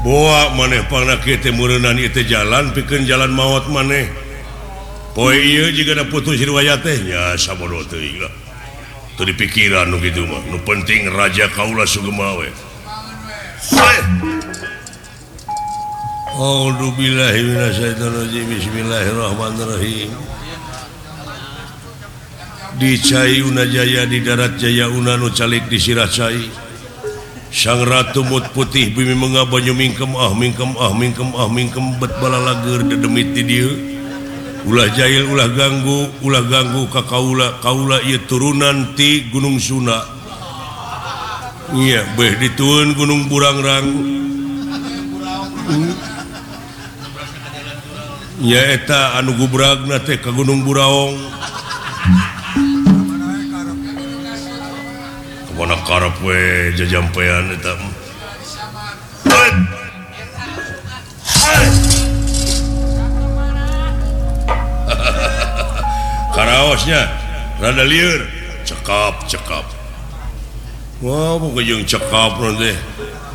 manehpan murenan itu jalan piken jalan maut maneh jika ada putuswayatnya tuh dipikiran gitu mah penting Raja Kaula Sugemawe Bismillahirrahmanirrahim di Cai Unajaya di darat Jaya Unanu calik di Siracai Sang Ratu Mut Putih bumi mengabanyu mingkem bet bala lager dedemit di dieu ulah jahil ulah ganggu ka kaula ieu turunan ti Gunung Suna iya beh ditueun Gunung Burangrang ya eta anu gubragna teh ka Gunung Buraong mana karep we jajampean eta karaosnya rada lieur cekap wah boga jeung cekap nanti